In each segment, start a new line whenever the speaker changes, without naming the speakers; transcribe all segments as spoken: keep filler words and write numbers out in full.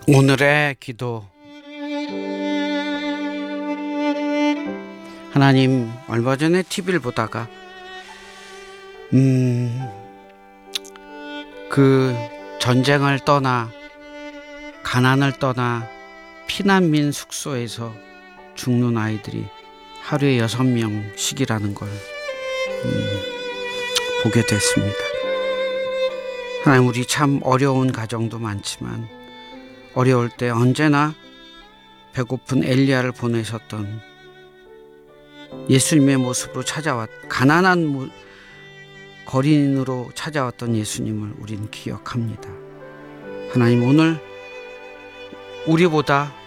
오늘의 기도. 하나님, 얼마 전에 티비를 보다가 음, 그 전쟁을 떠나 가난을 떠나 피난민 숙소에서 죽는 아이들이 하루에 여섯 명씩이라는 걸 음, 보게 됐습니다. 하나님, 우리 참 어려운 가정도 많지만 어려울 때 언제나 배고픈 엘리야를 보내셨던 예수님의 모습으로 찾아왔 가난한 거린으로 찾아왔던 예수님을 우리는 기억합니다. 하나님, 오늘 우리보다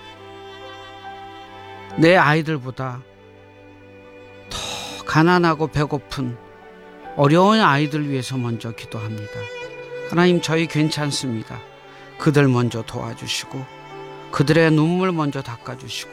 내 아이들보다 더 가난하고 배고픈 어려운 아이들 위해서 먼저 기도합니다. 하나님, 저희 괜찮습니다. 그들 먼저 도와주시고 그들의 눈물 먼저 닦아주시고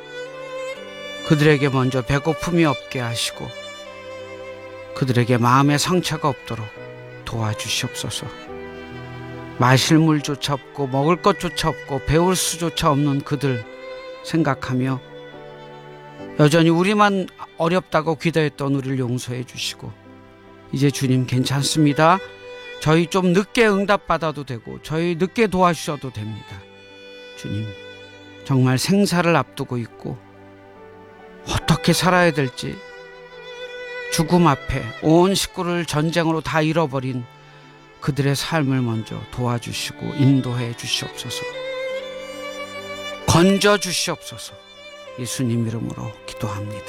그들에게 먼저 배고픔이 없게 하시고 그들에게 마음의 상처가 없도록 도와주시옵소서. 마실 물조차 없고 먹을 것조차 없고 배울 수조차 없는 그들 생각하며 여전히 우리만 어렵다고 기도했던 우리를 용서해 주시고, 이제 주님 괜찮습니다. 저희 좀 늦게 응답받아도 되고 저희 늦게 도와주셔도 됩니다. 주님, 정말 생사를 앞두고 있고 어떻게 살아야 될지, 죽음 앞에 온 식구를 전쟁으로 다 잃어버린 그들의 삶을 먼저 도와주시고 인도해 주시옵소서. 건져 주시옵소서. 예수님 이름으로 기도합니다.